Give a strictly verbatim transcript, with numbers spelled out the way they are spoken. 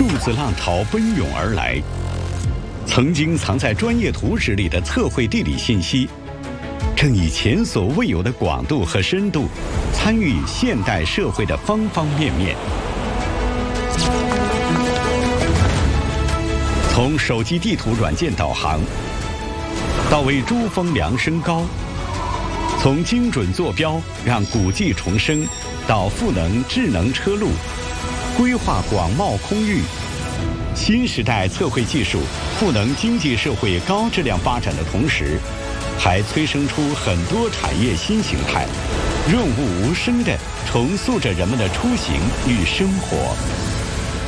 数字浪潮奔涌而来，曾经藏在专业图纸里的测绘地理信息，正以前所未有的广度和深度，参与现代社会的方方面面。从手机地图软件导航，到为珠峰量身高；从精准坐标让古迹重生，到赋能智能车路，规划广袤空域。新时代测绘技术赋能经济社会高质量发展的同时，还催生出很多产业新形态，润物无声地重塑着人们的出行与生活。